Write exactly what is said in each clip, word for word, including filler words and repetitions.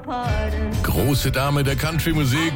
Große Dame der Country-Musik,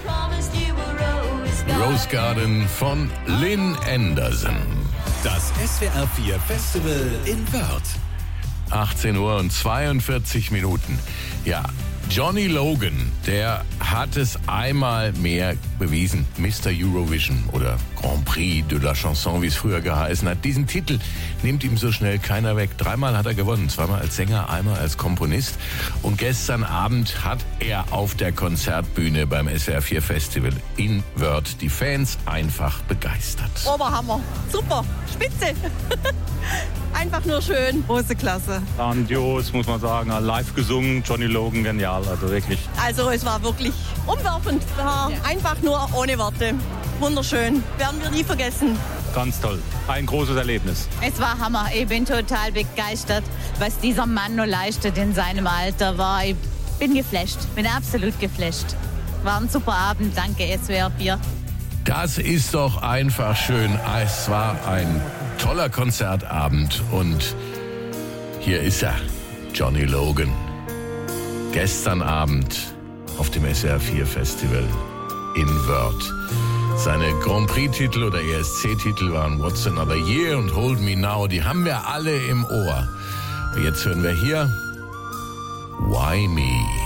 Rose Garden von Lynn Anderson. Das S W R vier Festival in Wörth. achtzehn Uhr und zweiundvierzig Minuten. Ja, Johnny Logan, der hat es einmal mehr bewiesen. Mister Eurovision oder Grand Prix de la Chanson, wie es früher geheißen hat. Diesen Titel nimmt ihm so schnell keiner weg. Dreimal hat er gewonnen. Zweimal als Sänger, einmal als Komponist. Und gestern Abend hat er auf der Konzertbühne beim S W R vier Festival in Wörth die Fans einfach begeistert. Oberhammer. Super. Spitze. Einfach nur schön. Große Klasse. Grandios, muss man sagen. Live gesungen, Johnny Logan, genial. Also wirklich. Also es war wirklich umwerfend. War einfach nur ohne Worte. Wunderschön. Werden wir nie vergessen. Ganz toll. Ein großes Erlebnis. Es war Hammer. Ich bin total begeistert, was dieser Mann nur leistet in seinem Alter. War, ich bin geflasht. Bin absolut geflasht. War ein super Abend. Danke, S W R vier. Das ist doch einfach schön. Es war ein toller Konzertabend und hier ist er, Johnny Logan. Gestern Abend auf dem S W R vier Festival in Wörth. Seine Grand Prix-Titel oder E S C-Titel waren What's Another Year und Hold Me Now. Die haben wir alle im Ohr. Und jetzt hören wir hier Why Me?